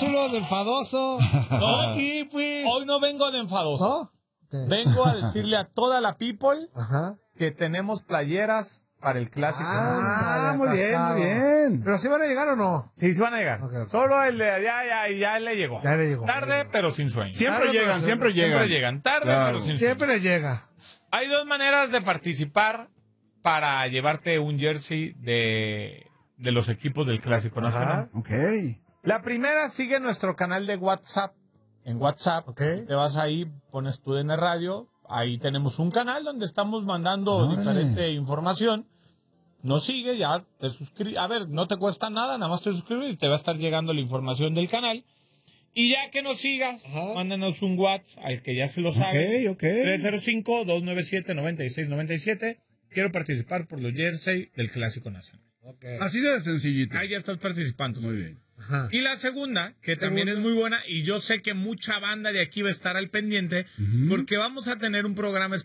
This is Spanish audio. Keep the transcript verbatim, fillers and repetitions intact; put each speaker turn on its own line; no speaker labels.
Úrsulo de enfadoso.
No,
y pues...
hoy no vengo de enfadoso.
¿No? Okay.
Vengo a decirle a toda la people
Ajá.
que tenemos playeras para el clásico.
Ah,
Ah,
muy bien,
atascado.
muy bien.
¿Pero sí van a llegar o no?
Sí, sí van a llegar.
Okay, okay.
Solo el de allá ya, ya le llegó.
Ya le llegó.
Tarde, pero sin sueño.
Siempre
Claro,
llegan,
pero
siempre
Siempre
llegan.
llegan. Tarde,
Claro.
pero sin
Siempre
sueño.
le llega.
Hay dos maneras de participar para llevarte un jersey de, de los equipos del Clásico Nacional.
Ok.
La primera, sigue nuestro canal de WhatsApp. En WhatsApp,
Ok.
te vas ahí, pones tu D N Radio. Ahí tenemos un canal donde estamos mandando
Órale.
diferente información. Nos sigue, ya te suscribes. A ver, no te cuesta nada, nada más te suscribes y te va a estar llegando la información del canal. Y ya que nos sigas,
Ajá.
mándanos un WhatsApp al que ya se lo sabe.
Ok, ok.
tres cero cinco, dos nueve siete, nueve seis nueve siete. Quiero participar por los jersey del Clásico Nacional.
Okay.
Así de sencillito.
Ahí ya estás participando.
Muy bien.
Ajá.
Y la segunda, que también es muy buena, y yo sé que mucha banda de aquí va a estar al pendiente,
Ujú.
porque vamos a tener un programa